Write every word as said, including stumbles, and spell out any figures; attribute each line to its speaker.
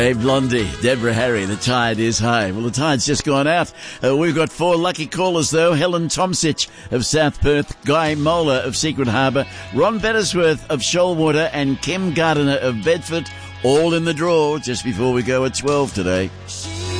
Speaker 1: Hey, Blondie, Deborah Harry, the tide is high. Well, the tide's just gone out. Uh, we've got four lucky callers, though. Helen Tomsich of South Perth, Guy Mola of Secret Harbour, Ron Bettersworth of Shoalwater, and Kim Gardiner of Bedford, all in the draw just before we go at twelve today.